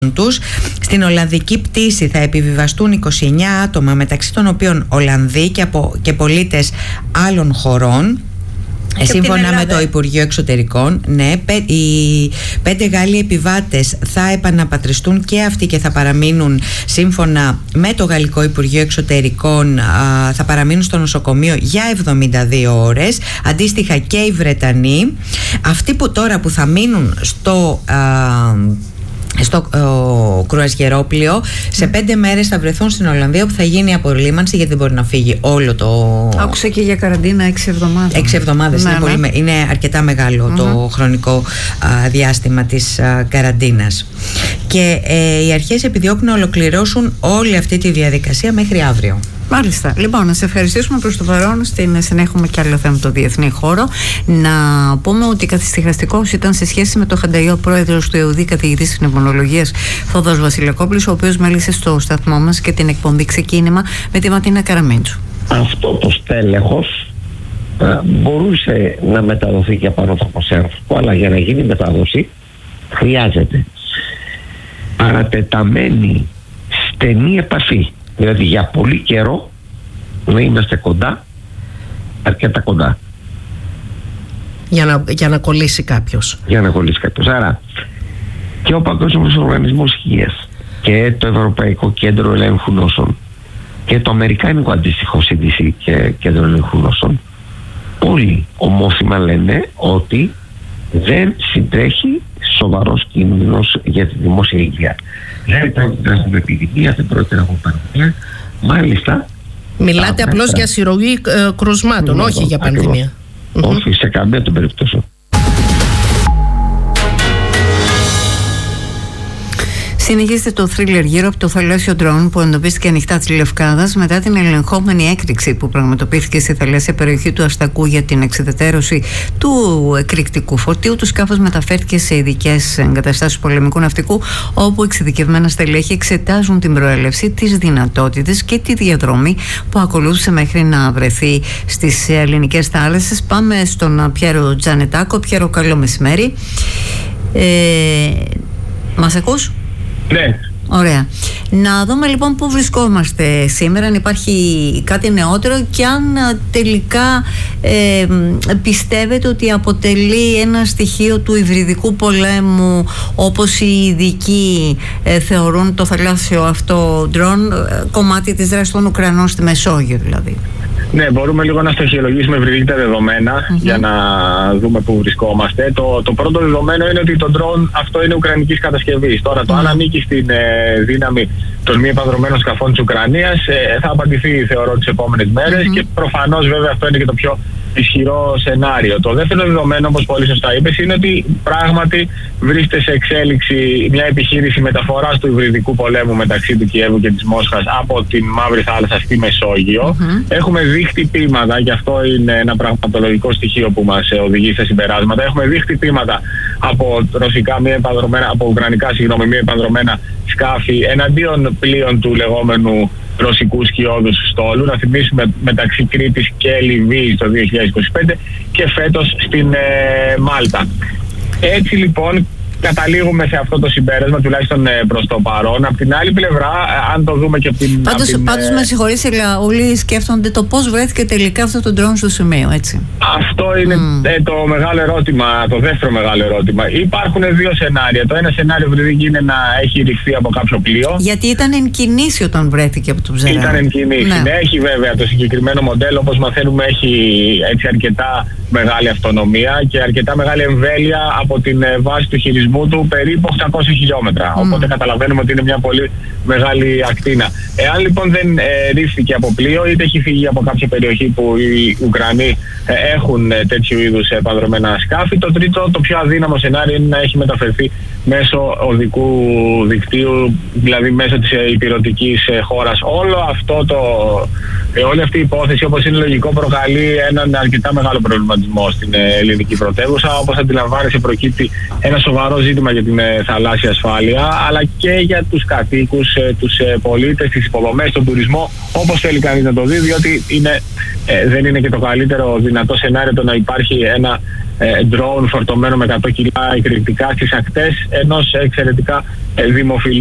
τους. Στην Ολλανδική πτήση θα επιβιβαστούν 29 άτομα, μεταξύ των οποίων Ολλανδοί και πολίτες άλλων χωρών. Σύμφωνα με το Υπουργείο Εξωτερικών, ναι, οι 5 Γάλλοι επιβάτες θα επαναπατριστούν και αυτοί και θα παραμείνουν, σύμφωνα με το Γαλλικό Υπουργείο Εξωτερικών, θα παραμείνουν στο νοσοκομείο για 72 ώρες. Αντίστοιχα και οι Βρετανοί. Αυτοί που τώρα που θα μείνουν στο κρουαζιερόπλοιο, σε 5 μέρες θα βρεθούν στην Ολλανδία, που θα γίνει απολύμανση, γιατί δεν μπορεί να φύγει όλο το... Άκουσα και για καραντίνα 6 εβδομάδες. 6 εβδομάδες, ναι. Είναι αρκετά μεγάλο το χρονικό διάστημα της καραντίνας. Και οι αρχές επιδιώκουν να ολοκληρώσουν όλη αυτή τη διαδικασία μέχρι αύριο. Μάλιστα. Λοιπόν, να σε ευχαριστήσουμε προς το παρόν. Στην συνέχουμε και άλλο θέμα, το διεθνή χώρο. Να πούμε ότι καθησυχαστικός ήταν σε σχέση με το Χανταϊό πρόεδρος του ΕΟΔΗ, καθηγητής πνευμονολογίας Θόδωρος Βασιλακόπουλος, ο οποίος μίλησε στο σταθμό μας και την εκπομπή Ξεκίνημα με τη Ματίνα Καραμίντσου. Αυτό το στέλεχος μπορούσε να μεταδοθεί και από άνθρωπο σε άνθρωπο, αλλά για να γίνει μετάδοση χρειάζεται παρατεταμένη στενή επαφή. Δηλαδή για πολύ καιρό να είμαστε κοντά, αρκετά κοντά. Για να κολλήσει κάποιος. Άρα και ο Παγκόσμιος Οργανισμός Υγείας και το Ευρωπαϊκό Κέντρο Ελέγχου Νόσων και το Αμερικάνικο αντίστοιχο CDC και Κέντρο Ελέγχου Νόσων, όλοι ομόθυμα λένε ότι δεν συντρέχει σοβαρός κίνδυνος για τη δημόσια υγεία. Δεν πρόκειται να έχουμε επιδημία, δεν πρόκειται να έχουμε πανδημία. Μάλιστα. Μιλάτε απλώς για συρρογή κρουσμάτων, όχι για πανδημία. Όχι, σε καμία των περιπτώσεων. Συνεχίζεται το θρίλερ γύρω από το θαλάσσιο ντρόουν που εντοπίστηκε ανοιχτά της Λευκάδας μετά την ελεγχόμενη έκρηξη που πραγματοποιήθηκε στη θαλάσσια περιοχή του Αστακού για την εξεδετέρωση του εκρηκτικού φορτίου. Το σκάφος μεταφέρθηκε σε ειδικές εγκαταστάσεις πολεμικού ναυτικού, όπου εξειδικευμένα στελέχη εξετάζουν την προέλευση, τις δυνατότητες και τη διαδρομή που ακολούθησε μέχρι να βρεθεί στις ελληνικές θάλασσες. Πάμε στον Πιέρο Τζανετάκο. Πιέρο, καλό μεσημέρι. Μας ακούς? Ναι. Ωραία. Να δούμε λοιπόν πού βρισκόμαστε σήμερα, αν υπάρχει κάτι νεότερο και αν τελικά πιστεύετε ότι αποτελεί ένα στοιχείο του υβριδικού πολέμου, όπως οι ειδικοί θεωρούν το θαλάσσιο αυτό ντρόν, κομμάτι της δράσης των Ουκρανών στη Μεσόγειο δηλαδή. Ναι, μπορούμε λίγο να στοιχειολογήσουμε ευρύτερα δεδομένα για να δούμε πού βρισκόμαστε. Το πρώτο δεδομένο είναι ότι το drone αυτό είναι ουκρανικής κατασκευής. Τώρα το αν ανήκει στην δύναμη των μη επανδρομένων σκαφών της Ουκρανίας θα απαντηθεί, θεωρώ, τις επόμενες μέρες και προφανώς βέβαια αυτό είναι και το πιο ισχυρό σενάριο. Το δεύτερο δεδομένο, όπως πολύ σωστά είπες, είναι ότι πράγματι βρίσκεται σε εξέλιξη μια επιχείρηση μεταφοράς του υβριδικού πολέμου μεταξύ του Κιέβου και της Μόσχας από την Μαύρη Θάλασσα στη Μεσόγειο. Έχουμε δει χτυπήματα, και αυτό είναι ένα πραγματολογικό στοιχείο που μας οδηγεί σε συμπεράσματα. Έχουμε δει χτυπήματα από ουκρανικά μη επανδρομένα σκάφη εναντίον πλοίων του λεγόμενου ρωσικού σκιώδους στόλου. Να θυμίσουμε, μεταξύ Κρήτης και Λιβύης το 2025 και φέτος στην Μάλτα. Έτσι λοιπόν καταλήγουμε σε αυτό το συμπέρασμα, τουλάχιστον προς το παρόν. Απ' την άλλη πλευρά, αν το δούμε και από την... Πάντως με συγχωρείς, αλλά όλοι σκέφτονται το πώς βρέθηκε τελικά αυτό το ντρόν στο σημείο, έτσι. Αυτό είναι το μεγάλο ερώτημα, το δεύτερο μεγάλο ερώτημα. Υπάρχουν δύο σενάρια. Το ένα σενάριο βρεδίκη είναι να έχει ρηχθεί από κάποιο πλοίο. Γιατί ήταν εν κινήσει όταν βρέθηκε από τον ψαρά. Ήταν εν κινήσει. Ναι. Έχει βέβαια το συγκεκριμένο μοντέλο, όπως μαθαίνουμε, έχει έτσι αρκετά μεγάλη αυτονομία και αρκετά μεγάλη εμβέλεια από την βάση του χειρισμού του, περίπου 800 χιλιόμετρα. Οπότε καταλαβαίνουμε ότι είναι μια πολύ μεγάλη ακτίνα. Εάν λοιπόν δεν ρίφθηκε από πλοίο, είτε έχει φύγει από κάποια περιοχή που οι Ουκρανοί έχουν τέτοιου είδους επανδρομένα σκάφη, το τρίτο, το πιο αδύναμο σενάριο, είναι να έχει μεταφερθεί μέσω οδικού δικτύου, δηλαδή μέσω της υπηρετικής χώρας. Όλο αυτό όλη αυτή η υπόθεση, όπως είναι λογικό, προκαλεί έναν αρκετά μεγάλο προβληματισμό στην ελληνική πρωτεύουσα. Όπως αντιλαμβάνεσαι, προκύπτει ένα σοβαρό ζήτημα για την θαλάσσια ασφάλεια, αλλά και για τους κατοίκους, τους πολίτες, τις υποδομές, τον τουρισμό, όπως θέλει κανείς να το δει, διότι δεν είναι και το καλύτερο δυνατό σενάριο το να υπάρχει ένα drone φορτωμένο με 100 κιλά εκρηκτικά στις ακτές ενός εξαιρετικά δημοφιλού